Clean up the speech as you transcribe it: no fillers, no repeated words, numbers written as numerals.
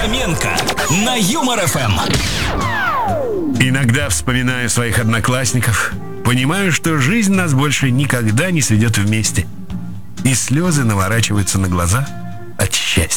Хоменко на Юмор ФМ. Иногда вспоминаю своих одноклассников, понимаю, что жизнь нас больше никогда не сведет вместе. И слезы наворачиваются на глаза.